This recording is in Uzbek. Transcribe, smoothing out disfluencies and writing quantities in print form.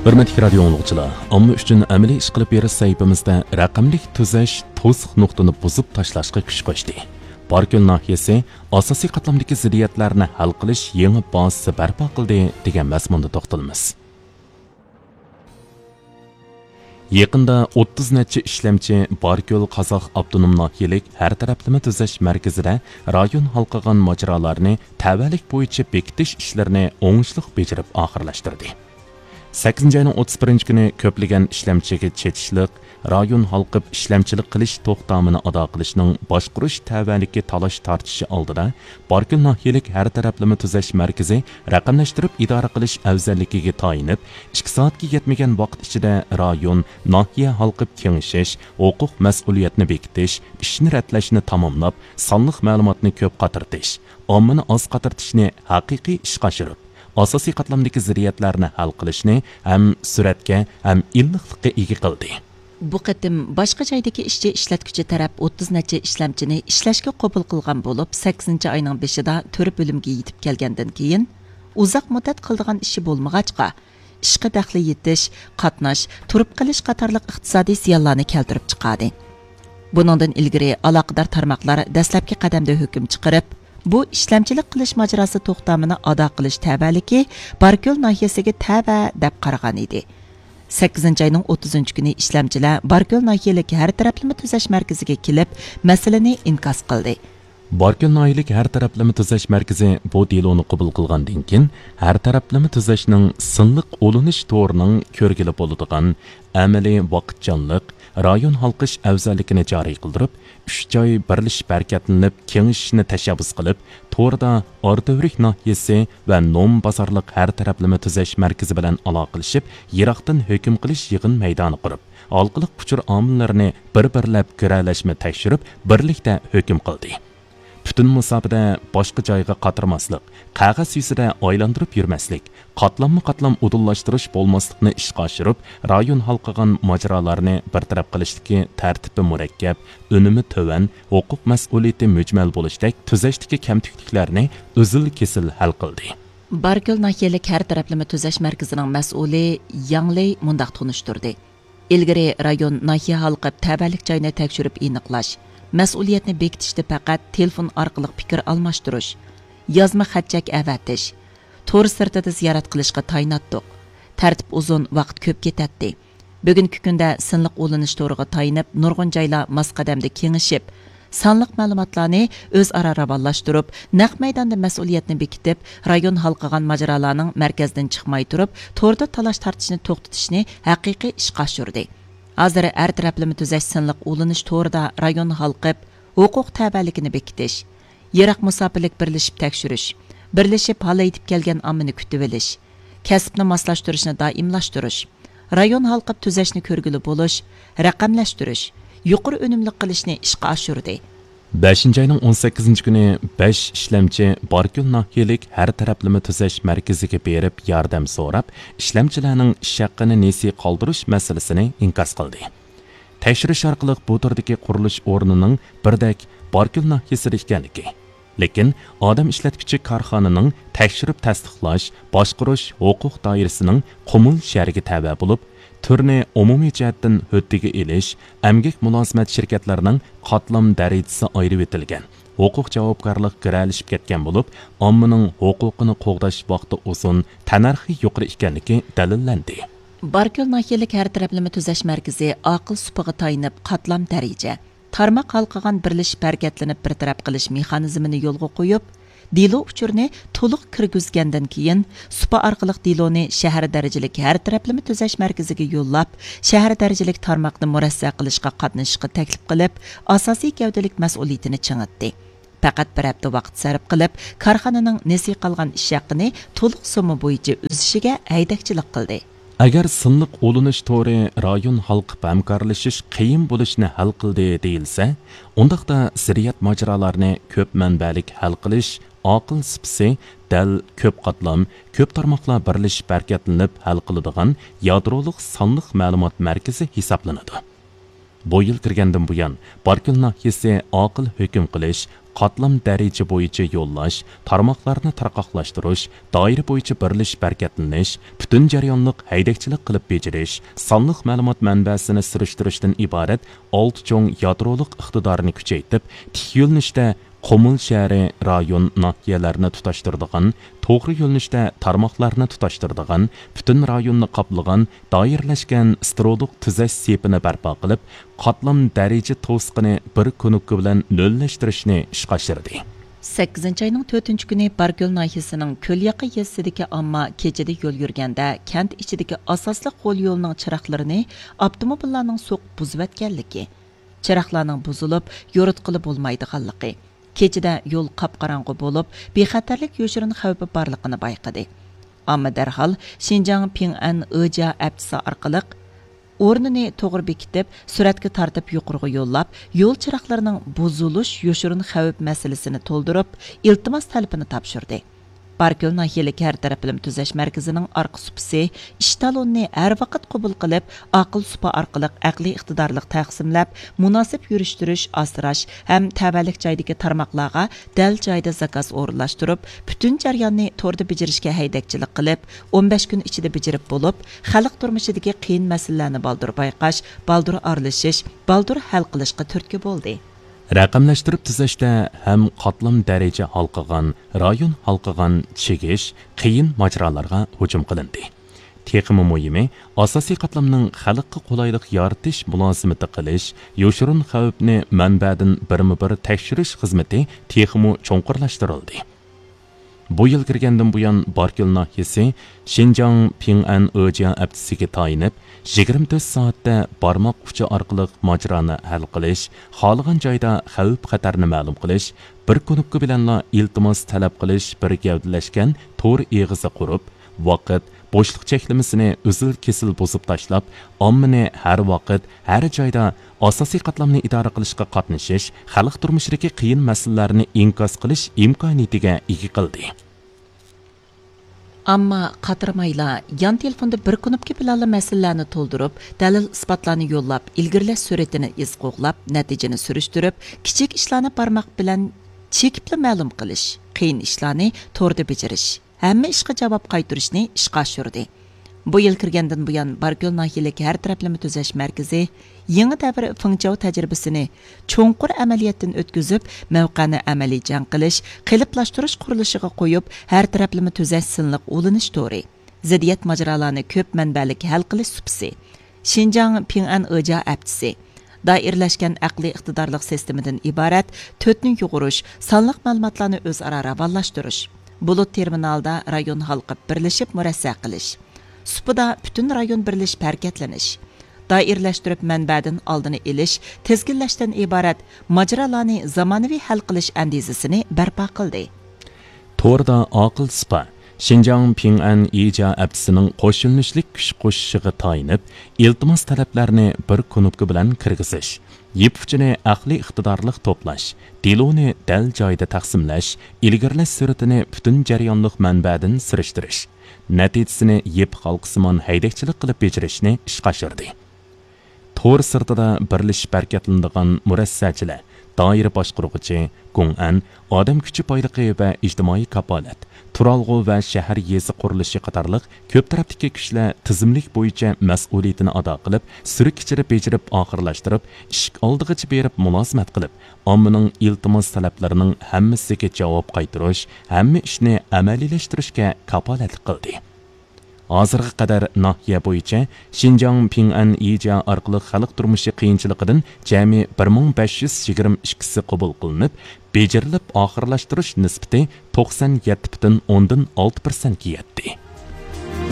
Hürmetli radio anlıqçılar, amma üçün əməli iş qılıb beriş sahifimizdə rəqəmlik tüzəş to'siq nuqtani buzib tashlashga kuch qo'shdi. Barkul nahiyasi asosiy qatlamdagi ziddiyatlarni hal qilish yangi bazasi barpo qildi degan mazmunda to'xtalamiz. Yaqinda 30 necha ishlamchi Barkul Qozoq avtonom nahiyalik har taraflama tuzash markazida rayon halqagan mojarolarni tavallik bo'yicha bekitish ishlarini o'ngishli bajarib oxirlashtirdi. 8 ayning 31 kuni ko'plagan ishlamchiga chetishliq rayon halqib ishlamchilik qilish to'xtamini ado qilishning boshqarish tavalligi talash tortishi oldida Barkul nahiyalik har taraflama tuzash markazi raqamlashtirib idora qilish afzalligiga tayinib 2 soatga yetmagan vaqt ichida rayon nahiya halqib kengishish, huquq mas'uliyatni bekitish, ishni ratlashni tamomlab, sonliq ma'lumotni ko'p qatirtish, ommani oz qatirtishni haqiqiy ishga oshirib asosiy qatlamdagi ziddiyatlarni hal qilishni ham suratga ham illiqlikqa ega qildi. Bu qatim boshqa joydagi ishchi ishlatuvchi taraf 30 necha ishlamchini ishlashga qabul qilgan bo'lib, 8 oyning 5-ida to'rt bo'limga yetib kelgandan keyin uzoq muddat qildigan ishi bo'lmag'achqa ishqa daxli yetish, qatnash, turib qilish qatorliq iqtisodiy ziyonlarni keltirib chiqadi. Buningdan ilgari aloqador tarmoqlar dastlabki qadamda hukm chiqarib, bu ishlamchilik qilish majrosi to'xtamini ado qilish tavalligi Barkul nahiyasiga tava deb qaragan edi. 8 ayning 30 kuni ishlamchilar Barkul nahiyalik har taraflama tuzash markaziga kelib, masalani inkos qildi. Barkul nahiyalik har taraflama tuzash markazi bu deloni qabul qilgandan keyin har taraflama tuzashning sinliq olinish to'rining ko'rgili bo'ladigan amaliy vaqtchanlik rayon halqish afzalligini joriy qildirib, 3 joy birlashib harakatlanib, kengishishni tashabbus qilib, to'rda Ordovrik nahiyasi va Nom bozorliq har taraflama tuzash markazi bilan aloqalashib, yiroqdan hukm qilish yig'in maydoni qurib, orqaliq puchur omillarini bir-birlab ko'ralashma tekshirib, birlikda hukm qildi. Bütün musabada boshqa joyga qatirmaslik, qog'oz yuzida aylantirib yurmaslik, qatlam udullashtirish bo'lmaslikni ishga oshirib, rayon halqagan mojarolarni bartaraf qilishdagi tartibi murakkab, unumi to'van, huquq mas'uliyati mujmal bo'lishdek tuzashdagi kamtukliklarni uzil-kesil hal qildi. Barkul nahiyalik har taraflama tuzash markazining mas'uli Yangley mundaq tunishtirdi. Ilgari rayon nahiya halqib tavallik joyini tekshirib aniqlash, mas'uliyatni bekitishda faqat telefon orqali fikr almashtirish, yozma xatchak avatish, to'g'ri sirtida ziyorat qilishga tayinatdik. Tartib uzun, vaqt ko'p ketadi. Bugungi kunda sinliq o'linish to'g'riga tayinib, nurg'un joylar masqadamda kengishib, sonliq ma'lumotlarni o'zaro ravonlashtirib, naq maydonda mas'uliyatni bekitib, rayon halqagan mojarolarning markazdan chiqmay turib, to'g'rida talash tortishni to'xtatishni haqiqiy ishga oshirdi. Hozir har taraflama tuzash sinliq o'linish to'g'rida rayon halqib, huquq tavalligini bekitish, yiroq musofirlik birlashib tekshirish, birlashib hal etib kelgan ommani kutib olish, kasbni moslashtirishni doimlashtirish, rayon halqib tuzashni ko'rgili bo'lish, raqamlashtirish, yuqori unumli qilishni ishga oshirdi. 5 ayning 18 kuni 5 ishlamchi Barkul nahiyalik har taraflama tuzash markaziga berib yordam so'rab, ishlamchilarning ish haqqini nesi qoldirish masalasini inkos qildi. Tekshirish orqali bu turdagi qurilish o'rnining birdak Barkul nahiyasida ekanligi, lekin odam ishlatuvchi korxonaning tekshirib tasdiqlash, boshqarish huquq doirasining qumul sharigi tava bo'lib, turni umumiy jihatdan huddiga elish, amgak mulozimat shirkatlarining qatlam darajasi ayirib etilgan, huquq javobgarlik kiralishib ketgan bo'lib, ommaning huquqini qo'g'dash vaqti uzun, tanarxi yuqori ekanligi dalillandi. Barkul nahiyalik har taraflama tuzash markazi aql supiga tayinib qatlam daraja, tarmoq halqagan birlashib harakatlanib bir taraf qilish mexanizmini yo'lga qo'yib, dilo uchurni to'liq kirgizgandan keyin supa orqali diloni shahar darajalik har taraflama tuzash markaziga yo'llab, shahar darajalik tarmoqni murassa qilishga qatnashishga taklif qilib, asosiy gavdalik mas'uliyatini chingitdi. Faqat bir hafta vaqt sarf qilib, korxonaning nesi qolgan ish haqini to'liq summa bo'yicha o'zishiga haydakchilik qildi. Agar sinliq o'linish to'ri rayon halqib hamkorlashish qiyin bo'lishni hal qildi deyilsa, undaqda ziddiyat mojarolarni ko'p manbalik hal qilish aql sipsi dal ko'p qatlam, ko'p tarmoqlar birlashib harakatlanib hal qiladigan yadroliq sonliq ma'lumot markazi hisoblanadi. Bu yil kirgandan buyon Barkul nahiyasi aql hukm qilish, qatlam daraja bo'yicha yo'llash, tarmoqlarni tarqoqlashtirish, doira bo'yicha birlish barakatlanish, butun jarayonliq haydakchilik qilib bejirish, sonliq ma'lumot manbasini surishtirishdan iborat 6 cho'ng yadroliq iqtidorni kuchaytirib, tik yo'nalishda Qomul shahri rayon nahiyalarini tutashtiradigan, to'g'ri yo'nalishda tarmoqlarni tutashtiradigan, butun rayonni qoplagan, doiralashgan stroduk tuzash sepini barpo qilib, qatlam daraja to'sqini bir kunukki bilan nolashtirishni ishga oshirdi. 8-ayning 4-kuni Bargul nahiyasining Ko'lyaqi yezisidagi ammo kechada yo'l yurganda kent ichidagi asosli qo'l yo'lining chiroqlarini avtomobillarning so'qib buzib o'tganligi, chiroqlarning buzilib, yo'ritqili bo'lmaydiganligi, kechada yo'l qop-qorong'u bo'lib, bexatarlik yoshirin xavfi borligini bayqadi. Ammo darhol Xinjiang Ping'an O'ja aptisi orqali o'rnini to'g'ri bekitib, suratga tortib yuqoriga yo'llab, yo'l chiroqlarining buzilish yoshirin xavf masalasini to'ldirib, iltimos talabini topshirdi. Barkul nahiyalik har taraflama tuzash markazining orqa supisi ish talonni har vaqt qabul qilib, aql supa orqali aqliy iqtidorlik taqsimlab, munosib yurishtirish, asrash ham tavallik joydagi tarmoqlarga dal joyda zakaz o'rinlashtirib, butun jarayonni to'g'ri bajirishga haydakchilik qilib, 15 kun ichida bajarib bo'lib, xalq turmushidagi qiyin masalalarni baldur bayqash, baldur aralashish, baldur hal qilishga turtki bo'ldi. Raqamlashtirib tuzashda ham qatlam daraja halqagan, rayon halqagan chegish, qiyin majralarga hujum qilindi. Texmi muhimi, asosiy qatlamning xalqqa qulaylik yaratish mulozimati qilish, yoshirin xavfni manbadan birma-bir tekshirish xizmati texmi cho'nqurlashtirildi. Bu yil kirgandan buyon Barkul nahiyasi Xinjiang Ping'an O'ja aptisiga tayinib, 24 soatda barmoq uchi orqali majroni hal qilish, xohlagan joyda xavf xatarni ma'lum qilish, bir kunukki bilanla iltimos talab qilish bir gavdalashgan to'r eg'izi qurib, vaqt bo'shliq cheklamasini uzil kesil buzib tashlab, ommani har vaqt, har joyda asosiy qatlamni idora qilishga qatnashish, xalq turmushidagi qiyin masalalarni inkos qilish imkoniyatiga ega qildi. Ammo qatirmayla yon telefonda bir kunupki bilanla masalalarni to'ldirib, dalil isbotlarni yo'llab, ilgirlash suratini izqo'qlab, natijani surishtirib, kichik ishlarni barmoq bilan chekibli ma'lum qilish, qiyin ishlarni to'g'ri bajarish, hamma ishga javob qaytarishni ishga oshirdi. Bu yil kirgandan buyon Barkul nahiyalik har taraflama tuzash markazi yangi davr Fengchao tajribasini cho'nqur amaliyotdan o'tkazib, mavqani amaliy jang qilish, qiliblashtirish qurilishiga qo'yib, har taraflama tuzash sinliq o'linish to'ri, ziddiyat majralarini ko'p manbalik hal qilish supisi, Xinjiang Ping'an O'ja aptisi, doiralashgan aqliy iqtidorlik sistemidan iborat 4 ning yug'urish, sonliq ma'lumotlarni o'zaro ravonlashtirish, bulut terminalda rayon xalqi birlashib murassa qilish, supida butun rayon birlashib harakatlanish, doiralashtirib manbadan oldini elish, tezginlashdan iborat majralarni zamonaviy hal qilish andizasini barpo qildi. To'rda aql spa Xinjiang Ping'an O'ja aptisining qo'shilishlik kuch qo'shishiga tayinib, iltimos talablarni bir kunupki bilan kirgizish, yepuvchini aqliy iqtidorlik to'plash, deloni dal joyda taqsimlash, ilgirlash suratini butun jarayonliq manbadan sirishtirish, natijasini yep xalqsimon haydakchilik qilib bejirishni ishga oshirdi. To'r sirtida birlashib harakatlanadigan murassachilar, doira boshqaruvchi, Gong'an, odam kuchi boyligi va ijtimoiy kapolat, turalg'u va shahar yezi qurilishi qatorliq ko'p tarafdagi kuchlar tizimlik bo'yicha mas'uliyatini ado qilib, surik ichida bejirib oxirlashtirib, ish oldig'icha berib mulozimat qilib, ommaning iltimos talablarining hammasiga javob qaytarish, hamma ishni amaliylashtirishga kapolatlik qildi. Hozirga qadar nahiya bo'yicha Xinjiang Ping'an O'ja orqali xalq turmushi qiyinchiligidan jami 1522 qabul qilinib, bejirilib oxirlashtirish nisbati 97,6% ga yetdi.